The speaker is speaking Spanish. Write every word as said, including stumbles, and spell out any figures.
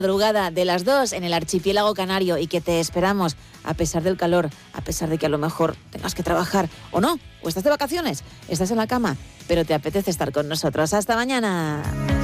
Madrugada de las dos en el archipiélago canario y que te esperamos a pesar del calor, a pesar de que a lo mejor tengas que trabajar o no, o estás de vacaciones, estás en la cama, pero te apetece estar con nosotros. ¡Hasta mañana!